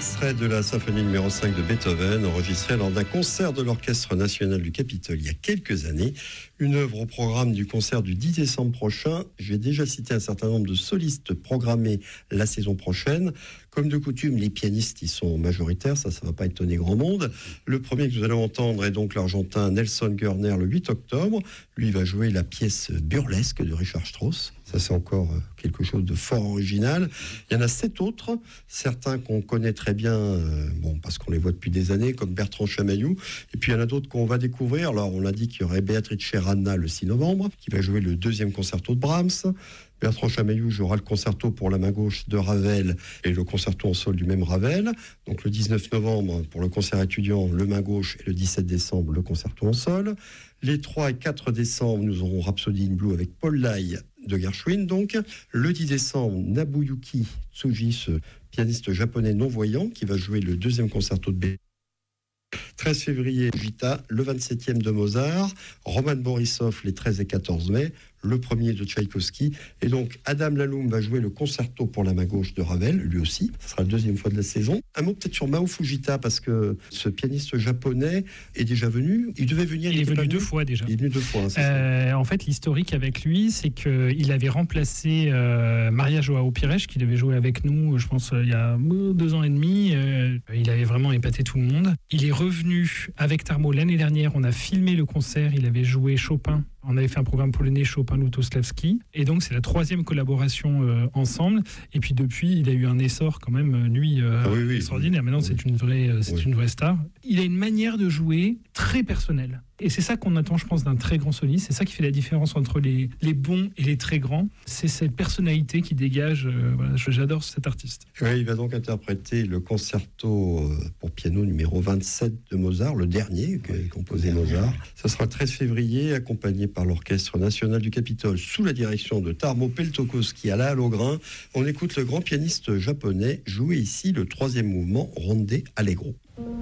extrait de la symphonie numéro 5 de Beethoven, enregistrée lors d'un concert de l'Orchestre national du Capitole il y a quelques années. Une œuvre au programme du concert du 10 décembre prochain. J'ai déjà cité un certain nombre de solistes programmés la saison prochaine. Comme de coutume, les pianistes y sont majoritaires, ça ne va pas étonner grand monde. Le premier que nous allons entendre est donc l'Argentin Nelson Gurner le 8 octobre. Lui va jouer la pièce Burlesque de Richard Strauss. Ça, c'est encore quelque chose de fort original. Il y en a 7 autres, certains qu'on connaît très bien, parce qu'on les voit depuis des années, comme Bertrand Chamaillou. Et puis il y en a d'autres qu'on va découvrir. Alors, on a dit qu'il y aurait Beatrice Ranna le 6 novembre, qui va jouer le 2e concerto de Brahms. Bertrand Chamaillou jouera le concerto pour la main gauche de Ravel et le concerto en sol du même Ravel. Donc le 19 novembre pour le concert étudiant, le main gauche, et le 17 décembre, le concerto en sol. Les 3 et 4 décembre, nous aurons Rhapsody in Blue avec Paul Lai de Gershwin. Donc le 10 décembre, Nobuyuki Tsuji, ce pianiste japonais non-voyant, qui va jouer le 2e concerto de Beethoven. 13 février, Gita, le 27e de Mozart, Roman Borisov les 13 et 14 mai, le 1er de Tchaïkovski, et donc Adam Laloum va jouer le concerto pour la main gauche de Ravel, lui aussi, ce sera la 2e fois de la saison. Un mot peut-être sur Mao Fujita, parce que ce pianiste japonais est déjà venu, il devait venir... Il est venu 2 fois déjà. Il est venu 2 fois, hein, en fait, l'historique avec lui, c'est qu'il avait remplacé Maria Joao Pires, qui devait jouer avec nous, je pense, il y a 2 ans et demi. Il avait vraiment épaté tout le monde. Il est revenu avec Tarmo l'année dernière, on a filmé le concert, il avait joué Chopin. On avait fait un programme polonais Chopin-Lutosławski. Et donc, c'est la 3e collaboration ensemble. Et puis, depuis, il a eu un essor quand même, lui, extraordinaire. Maintenant, c'est une vraie star. Il a une manière de jouer très personnelle. Et c'est ça qu'on attend, je pense, d'un très grand soliste. C'est ça qui fait la différence entre les bons et les très grands. C'est cette personnalité qui dégage. J'adore cet artiste. Oui, il va donc interpréter le concerto pour piano numéro 27 de Mozart, le dernier qu'a composé Mozart. Ce sera le 13 février, accompagné par l'Orchestre national du Capitole, sous la direction de Tarmo Peltokoski à la halle au grain. On écoute le grand pianiste japonais jouer ici le 3e mouvement Ronde Allegro.